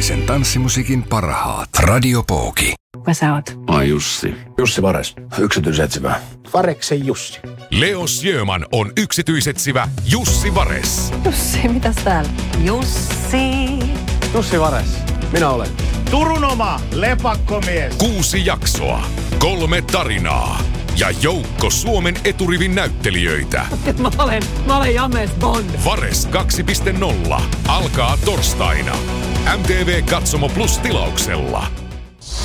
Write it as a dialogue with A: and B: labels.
A: Suomalaisen tanssimusiikin parhaat. Radio Pooki.
B: Kuka sä oot?
C: Mä Jussi.
D: Jussi Vares, yksityisetsivä.
E: Vareksen Jussi.
F: Leo Sjöman on yksityisetsivä Jussi Vares.
B: Jussi, mitäs täällä? Jussi.
E: Jussi Vares, minä olen.
G: Turun oma lepakkomies.
F: 6 jaksoa, 3 tarinaa ja joukko Suomen eturivin näyttelijöitä.
B: Mä olen James Bond.
F: Vares 2.0 alkaa torstaina. MTV Katsomo Plus -tilauksella.